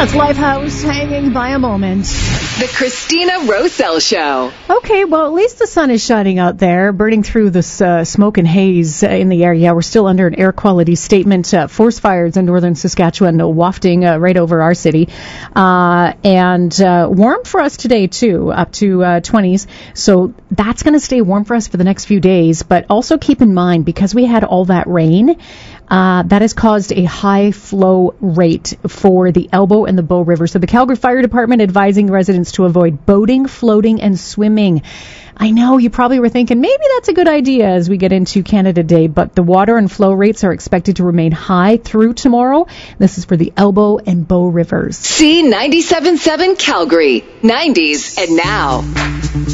That's Lifehouse, Hanging by a Moment. The Christina Roselle Show. Okay, well, at least the sun is shining out there, burning through this smoke and haze in the air. Yeah, we're still under an air quality statement. Forest fires in northern Saskatchewan wafting right over our city. And warm for us today, too, up to 20s. So that's going to stay warm for us for the next few days. But also keep in mind, because we had all that rain, that has caused a high flow rate for the Elbow and the Bow River. So the Calgary Fire Department advising residents to avoid boating, floating, and swimming. I know you probably were thinking maybe that's a good idea as we get into Canada Day, but the water and flow rates are expected to remain high through tomorrow. This is for the Elbow and Bow Rivers. C97.7 Calgary, 90s and now.